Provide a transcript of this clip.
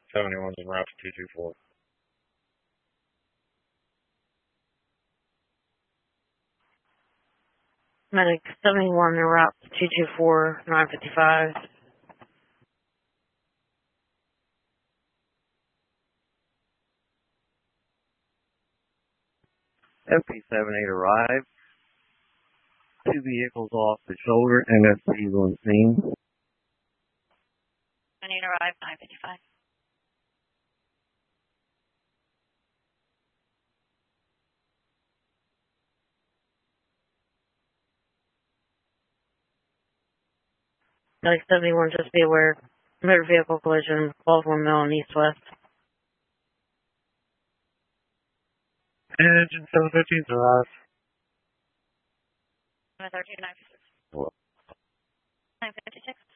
71's en route to 224. Medic 71 en route to 224, 955. FP78 arrived. 2 vehicles off the shoulder, MFCs on scene. 78 arrived, 955. Medic 71, just be aware. Motor vehicle collision, Baltimore Mill and east-west. Engine 715's arrived. 13, 956. 956.